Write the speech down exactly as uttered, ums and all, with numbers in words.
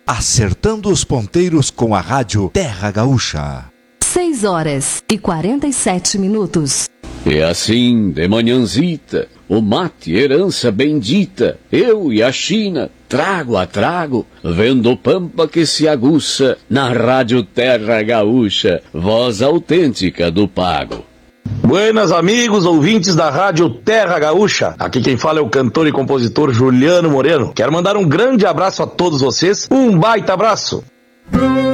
acertando os ponteiros com a rádio Terra Gaúcha. seis horas e quarenta e sete minutos. E assim, de manhãzita, o mate, herança bendita, eu e a China, trago a trago, vendo pampa que se aguça, na rádio Terra Gaúcha, voz autêntica do pago. Buenas amigos, ouvintes da rádio Terra Gaúcha, aqui quem fala é o cantor e compositor Juliano Moreno. Quero mandar um grande abraço a todos vocês, um baita abraço.